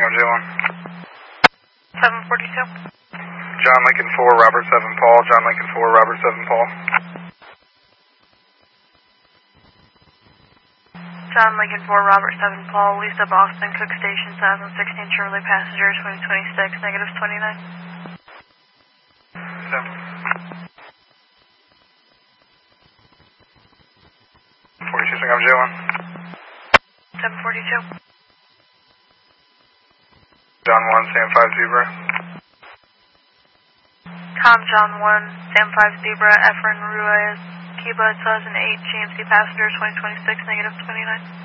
I'm J1. 742. John Lincoln 4, Robert 7 Paul. John Lincoln 4, Robert 7 Paul. John Lincoln 4, Robert 7 Paul, Lisa Boston, Cook Station, 2016 Chevrolet passenger, 2026, -29. 42, I'm J1. 742. John 1, Sam 5 Zebra. Tom John 1, Sam 5 Zebra, Efren Ruiz, Cuba 2008 GMC passenger, 2026, -29.